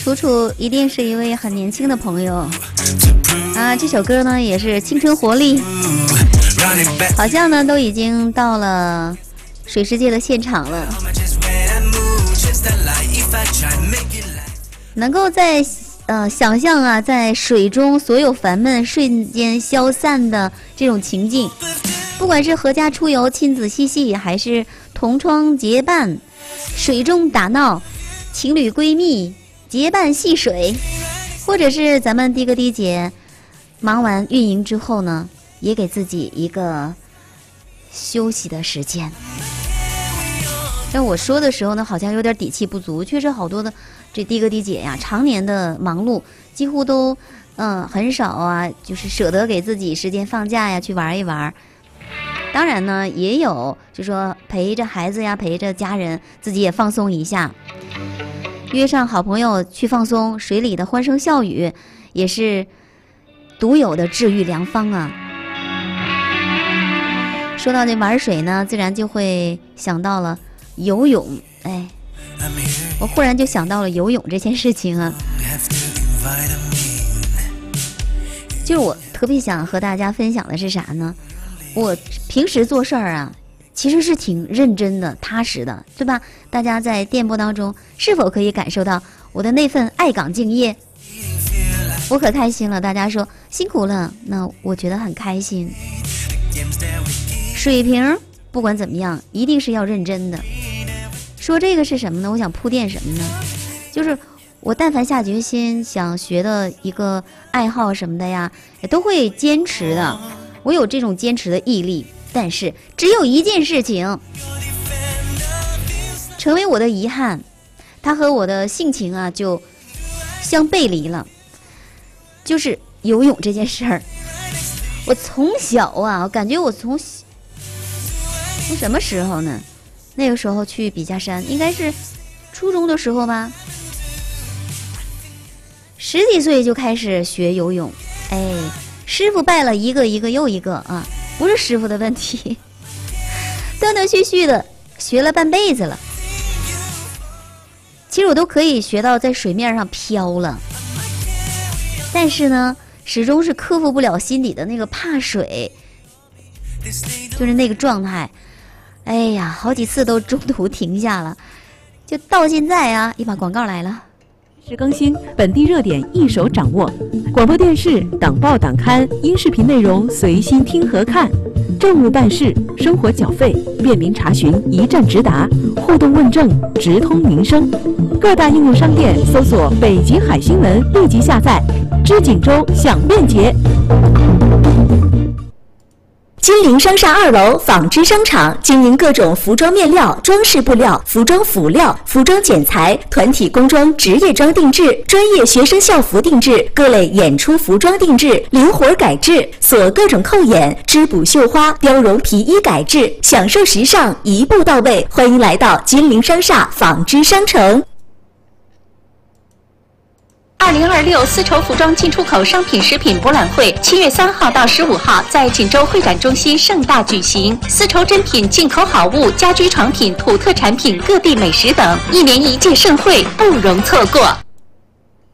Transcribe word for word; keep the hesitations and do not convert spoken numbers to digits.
楚楚一定是一位很年轻的朋友啊！这首歌呢也是青春活力，好像呢都已经到了水世界的现场了。能够在呃想象啊，在水中所有烦闷瞬间消散的这种情境，不管是合家出游、亲子嬉戏，还是同窗结伴、水中打闹、情侣闺蜜结伴戏水，或者是咱们的哥的姐忙完运营之后呢，也给自己一个休息的时间。但我说的时候呢，好像有点底气不足，确实好多的这的哥的姐呀，常年的忙碌，几乎都嗯很少啊，就是舍得给自己时间放假呀，去玩一玩。当然呢，也有就说陪着孩子呀，陪着家人，自己也放松一下，约上好朋友去放松，水里的欢声笑语也是独有的治愈良方啊。说到这玩水呢，自然就会想到了游泳。哎，我忽然就想到了游泳这件事情啊，就是我特别想和大家分享的是啥呢？我平时做事儿啊，其实是挺认真的、踏实的，对吧？大家在电波当中是否可以感受到我的那份爱岗敬业？我可开心了，大家说辛苦了，那我觉得很开心。水平不管怎么样，一定是要认真的。说这个是什么呢？我想铺垫什么呢？就是我但凡下决心想学的一个爱好什么的呀，也都会坚持的。我有这种坚持的毅力，但是只有一件事情成为我的遗憾，它和我的性情啊就相背离了，就是游泳这件事儿。我从小啊，我感觉我从从什么时候呢？那个时候去笔架山，应该是初中的时候吧，十几岁就开始学游泳。哎，师傅拜了一个一个又一个啊，不是师傅的问题，断断续续的学了半辈子了。其实我都可以学到在水面上飘了，但是呢，始终是克服不了心底的那个怕水，就是那个状态。哎呀，好几次都中途停下了，就到现在啊，一把广告来了。 实更新，本地热点一手掌握。广播电视、党报党刊、音视频内容随心听和看。政务办事、生活缴费便民查询一站直达，互动问政直通民生。各大应用商店搜索“北极海新闻”，立即下载。知锦州享便捷。 金陵商厦二楼纺织商场经营各种服装面料、装饰布料、服装辅料、服装剪裁、团体工装、职业装定制、专业学生校服定制、各类演出服装定制、零活改制、锁各种扣眼、织补绣花、貂绒皮衣改制，享受时尚一步到位。欢迎来到金陵商厦纺织商城。 二零二六丝绸服装进出口商品食品博览会七月三号到十五号在锦州会展中心盛大举行，丝绸珍品、进口好物、家居床品、土特产品、各地美食等，一年一届盛会不容错过。